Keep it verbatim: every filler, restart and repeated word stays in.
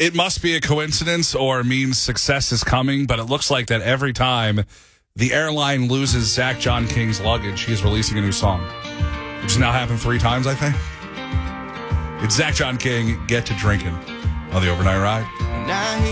It must be a coincidence or means success is coming, but it looks like that every time the airline loses Zach John King's luggage, he is releasing a new song. Which has now happened three times, I think. It's Zach John King, Get to Drinking on the Overnight Ride.